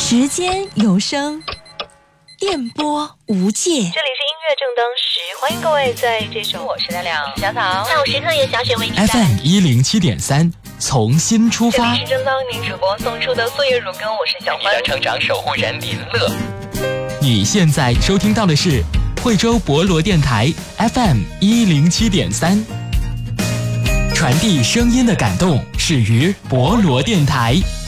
时间有声，电波无界。这里是音乐正当时，欢迎各位在这首我是亮亮小草下午时刻由小雪为您带来 FM107.3，从新出发。 这里是正当您主播送出的岁月如歌，我是小欢， 你的成长守护人林乐。 你现在收听到的是惠州博罗电台 FM107.3，传递声音的感动始于博罗电台。